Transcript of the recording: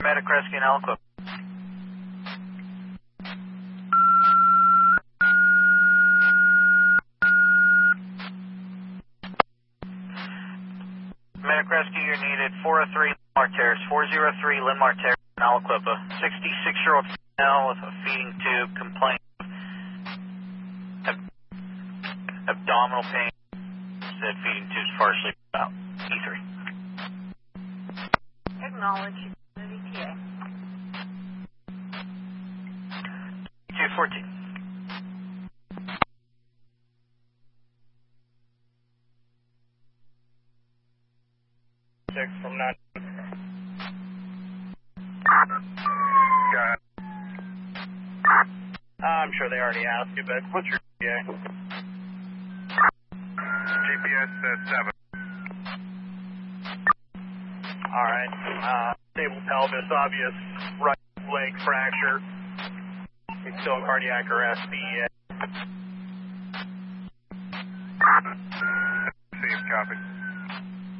Medic Rescue and Aliquip. Medic Rescue, you're needed 403 Linmar Terrace, 403 Linmar Terrace in Aliquippa. 66-year-old female with a feeding tube complaint of abdominal pain. Said feeding tube's partially out. E3. Acknowledge ETA. 214. From 9. Got it. I'm sure they already asked you, but what's your GPA? GPS says 7. Alright. Stable pelvis, obvious right leg fracture. It's still cardiac arrest. Safe copy.